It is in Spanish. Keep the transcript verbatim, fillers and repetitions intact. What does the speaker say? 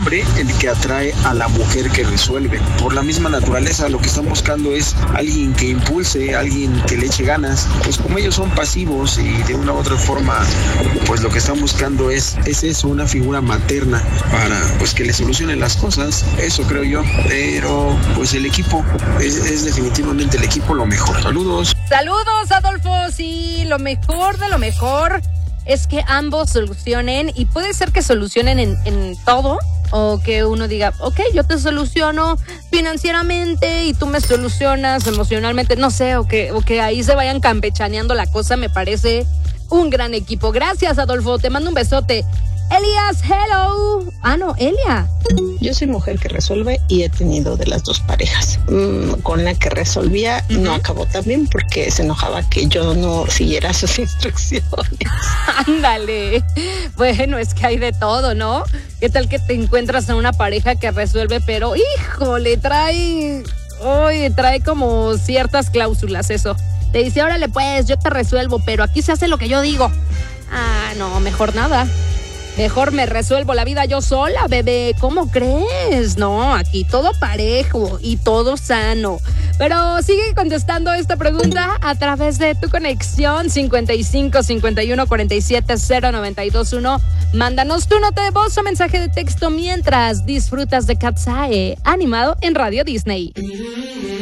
hombre el que atrae a la mujer que resuelve. Por la misma naturaleza, lo que están buscando es alguien que impulse, alguien que le eche ganas. Pues como ellos son pasivos y de una u otra forma, pues lo que están buscando es, es eso, una figura materna para pues que le solucionen las cosas. Eso creo yo. Pero pues el equipo es, es definitivamente el equipo lo mejor. Saludos. Saludos, Adolfo. Sí, lo mejor de lo mejor es que ambos solucionen, y puede ser que solucionen en, en todo, o que uno diga, ok, yo te soluciono financieramente y tú me solucionas emocionalmente, no sé, o que, o que ahí se vayan campechaneando la cosa. Me parece un gran equipo. Gracias, Adolfo, te mando un besote. Elías, hello. Ah, no, Elia. Yo soy mujer que resuelve y he tenido de las dos parejas. Mm, con la que resolvía uh-huh. no acabó tan bien porque se enojaba que yo no siguiera sus instrucciones. Ándale. Bueno, es que hay de todo, ¿no? ¿Qué tal que te encuentras a una pareja que resuelve, pero híjole, trae, oye, trae como ciertas cláusulas eso? Te dice, órale pues, yo te resuelvo, pero aquí se hace lo que yo digo. Ah, no, mejor nada. Mejor me resuelvo la vida yo sola, bebé. ¿Cómo crees? No, aquí todo parejo y todo sano. Pero sigue contestando esta pregunta a través de tu conexión cincuenta y cinco, cincuenta y uno, cuarenta y siete, cero noventa y dos uno. Mándanos tu nota de voz o mensaje de texto mientras disfrutas de Cat's Eye, animado en Radio Disney.